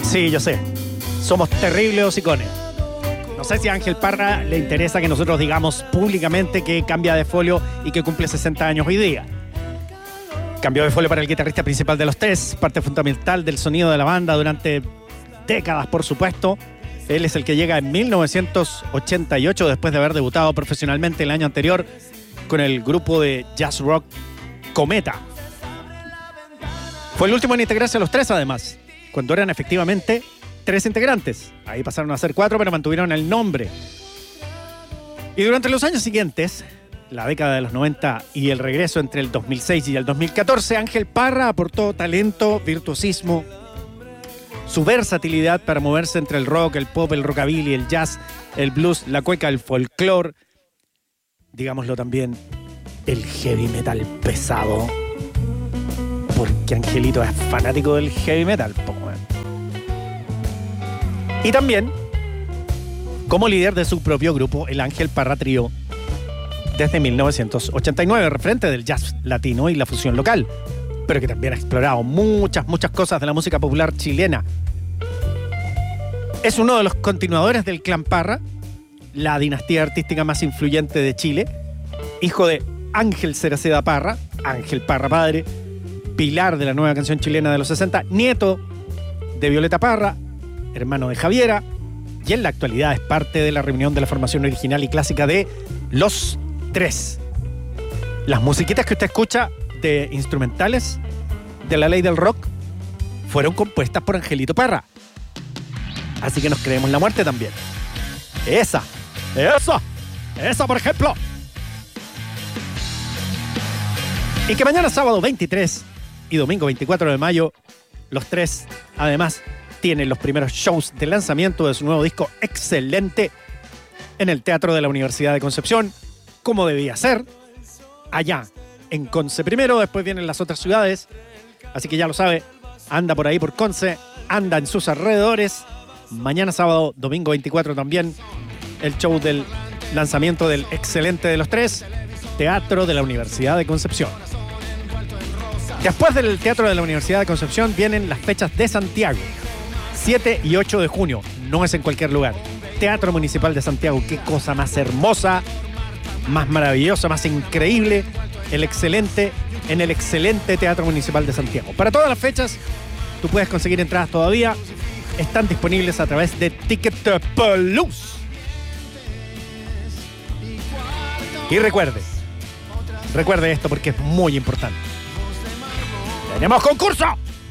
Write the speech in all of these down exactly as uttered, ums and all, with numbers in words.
Sí, yo sé. Somos terribles hocicones. No sé si a Ángel Parra le interesa que nosotros digamos públicamente que cambia de folio y que cumple sesenta años hoy día. Cambió de folio para el guitarrista principal de los Tres, parte fundamental del sonido de la banda durante décadas, por supuesto. Él es el que llega en mil novecientos ochenta y ocho, después de haber debutado profesionalmente el año anterior con el grupo de jazz rock Cometa. Fue el último en integrarse a los Tres, además, cuando eran efectivamente tres integrantes. Ahí pasaron a ser cuatro, pero mantuvieron el nombre. Y durante los años siguientes, la década de los noventa y el regreso entre el dos mil seis y el dos mil catorce, Ángel Parra aportó talento, virtuosismo, su versatilidad para moverse entre el rock, el pop, el rockabilly, el jazz, el blues, la cueca, el folclore, digámoslo también, el heavy metal pesado, porque Angelito es fanático del heavy metal, po, man. Y también como líder de su propio grupo, el Ángel Parra Trío, desde mil novecientos ochenta y nueve, referente del jazz latino y la fusión local, pero que también ha explorado muchas, muchas cosas de la música popular chilena. Es uno de los continuadores del Clan Parra, la dinastía artística más influyente de Chile, hijo de Ángel Ceraceda Parra, Ángel Parra padre, pilar de la nueva canción chilena de los sesenta, nieto de Violeta Parra, hermano de Javiera, y en la actualidad es parte de la reunión de la formación original y clásica de Los Tres. Las musiquitas que usted escucha de instrumentales de La Ley del Rock fueron compuestas por Angelito Parra. Así que nos creemos la muerte también. Esa, esa, esa por ejemplo. Y que mañana sábado veintitrés y domingo veinticuatro de mayo, Los Tres, además, tienen los primeros shows de lanzamiento de su nuevo disco Excelente en el Teatro de la Universidad de Concepción, como debía ser, allá en Conce primero, después vienen las otras ciudades, así que ya lo sabe, anda por ahí por Conce, anda en sus alrededores. Mañana sábado, domingo veinticuatro también, el show del lanzamiento del Excelente de Los Tres, Teatro de la Universidad de Concepción. Después del Teatro de la Universidad de Concepción vienen las fechas de Santiago, siete y ocho de junio, no es en cualquier lugar. Teatro Municipal de Santiago, qué cosa más hermosa, más maravillosa, más increíble, el Excelente en el excelente Teatro Municipal de Santiago. Para todas las fechas, tú puedes conseguir entradas todavía, están disponibles a través de Ticket Plus. Y recuerde, recuerde esto porque es muy importante. ¡Tenemos concurso!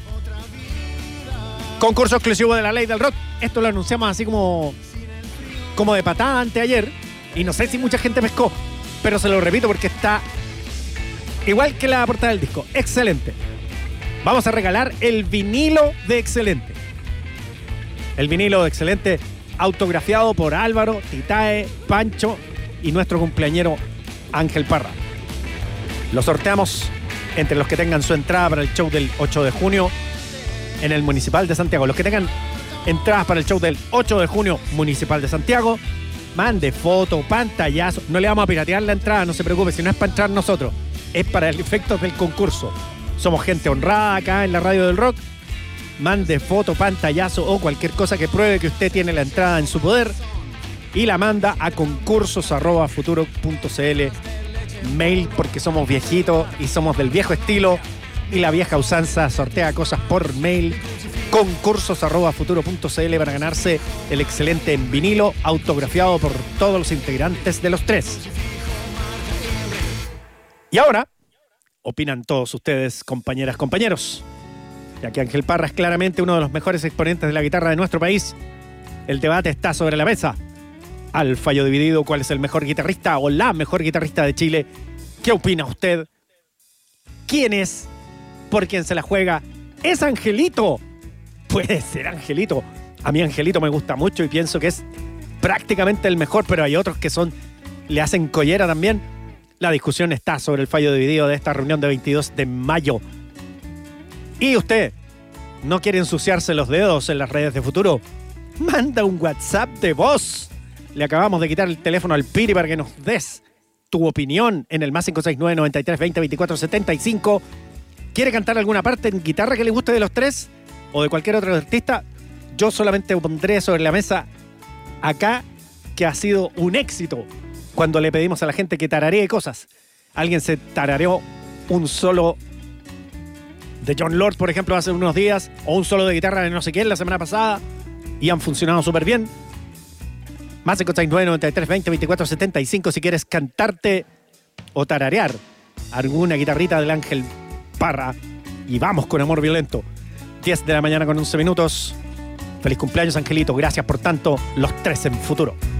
Concurso exclusivo de La Ley del Rock. Esto lo anunciamos así como, como de patada anteayer. Y no sé si mucha gente pescó, pero se lo repito porque está igual que la portada del disco. Excelente. Vamos a regalar el vinilo de Excelente. El vinilo de Excelente autografiado por Álvaro, Titae, Pancho y nuestro cumpleañero Ángel Parra. Lo sorteamos entre los que tengan su entrada para el show del ocho de junio en el Municipal de Santiago. Los que tengan entradas para el show del ocho de junio Municipal de Santiago, mande foto, pantallazo. No le vamos a piratear la entrada, no se preocupe, si no es para entrar nosotros, es para el efecto del concurso. Somos gente honrada acá en la Radio del Rock. Mande foto, pantallazo o cualquier cosa que pruebe que usted tiene la entrada en su poder y la manda a concursos arroba futuro punto cl, mail, porque somos viejitos y somos del viejo estilo y la vieja usanza sortea cosas por mail. Concursos arroba futuro punto cl para ganarse el Excelente en vinilo autografiado por todos los integrantes de Los Tres. Y ahora opinan todos ustedes, compañeras, compañeros, ya que Ángel Parra es claramente uno de los mejores exponentes de la guitarra de nuestro país. El debate está sobre la mesa. Al fallo dividido, ¿cuál es el mejor guitarrista o la mejor guitarrista de Chile? ¿Qué opina usted? ¿Quién es? ¿Por quién se la juega? ¿Es Angelito? Puede ser Angelito. A mí Angelito me gusta mucho y pienso que es prácticamente el mejor, pero hay otros que son, le hacen collera también. La discusión está sobre el fallo dividido de esta reunión de veintidós de mayo. ¿Y usted no quiere ensuciarse los dedos en las redes de Futuro? Manda un WhatsApp de voz. Le acabamos de quitar el teléfono al Piri para que nos des tu opinión en el más cinco seis nueve, noventa y tres, veinte, veinticuatro, setenta y cinco. ¿Quiere cantar alguna parte en guitarra que le guste de Los Tres o de cualquier otro artista? Yo solamente pondré sobre la mesa acá que ha sido un éxito cuando le pedimos a la gente que tararee cosas. Alguien se tarareó un solo de John Lord, por ejemplo, hace unos días, o un solo de guitarra de no sé quién la semana pasada, y han funcionado súper bien. Más cinco seis nueve, noventa y tres, veinte, veinticuatro, setenta y cinco si quieres cantarte o tararear alguna guitarrita del Ángel Parra. Y vamos con Amor Violento. diez de la mañana con once minutos. Feliz cumpleaños, Angelito. Gracias por tanto. Los tres en futuro.